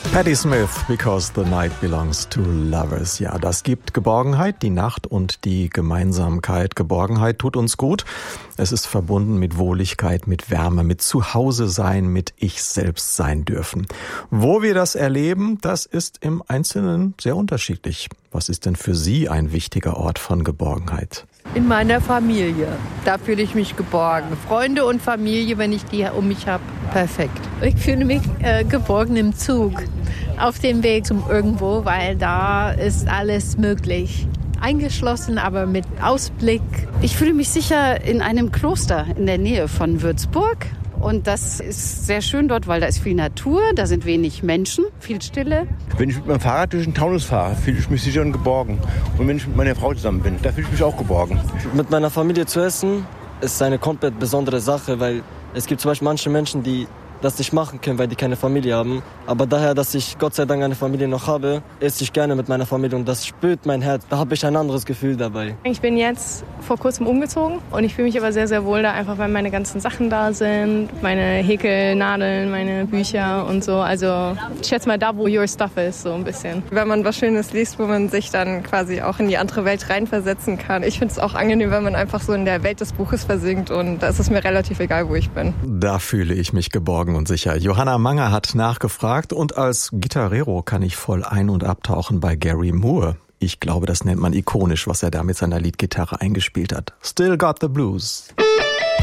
Patti Smith, Because the Night Belongs to Lovers. Ja, das gibt Geborgenheit, die Nacht und die Gemeinsamkeit. Geborgenheit tut uns gut. Es ist verbunden mit Wohligkeit, mit Wärme, mit Zuhause sein, mit Ich selbst sein dürfen. Wo wir das erleben, das ist im Einzelnen sehr unterschiedlich. Was ist denn für Sie ein wichtiger Ort von Geborgenheit? In meiner Familie. Da fühle ich mich geborgen. Freunde und Familie, wenn ich die um mich habe, perfekt. Ich fühle mich geborgen im Zug, auf dem Weg zum Irgendwo, weil da ist alles möglich. Eingeschlossen, aber mit Ausblick. Ich fühle mich sicher in einem Kloster in der Nähe von Würzburg. Und das ist sehr schön dort, weil da ist viel Natur, da sind wenig Menschen, viel Stille. Wenn ich mit meinem Fahrrad durch den Taunus fahre, fühle ich mich sicher und geborgen. Und wenn ich mit meiner Frau zusammen bin, da fühle ich mich auch geborgen. Mit meiner Familie zu essen ist eine komplett besondere Sache, weil es gibt zum Beispiel manche Menschen, die das nicht machen können, weil die keine Familie haben. Aber daher, dass ich Gott sei Dank eine Familie noch habe, esse ich gerne mit meiner Familie und das spürt mein Herz. Da habe ich ein anderes Gefühl dabei. Ich bin jetzt vor kurzem umgezogen und ich fühle mich aber sehr, sehr wohl da, einfach weil meine ganzen Sachen da sind. Meine Häkelnadeln, meine Bücher und so. Also ich schätze mal da, wo your stuff ist, so ein bisschen. Wenn man was Schönes liest, wo man sich dann quasi auch in die andere Welt reinversetzen kann. Ich finde es auch angenehm, wenn man einfach so in der Welt des Buches versinkt und da ist es mir relativ egal, wo ich bin. Da fühle ich mich geborgen und sicher. Johanna Manger hat nachgefragt und als Gitarrero kann ich voll ein- und abtauchen bei Gary Moore. Ich glaube, das nennt man ikonisch, was er da mit seiner Leadgitarre eingespielt hat. Still Got the Blues.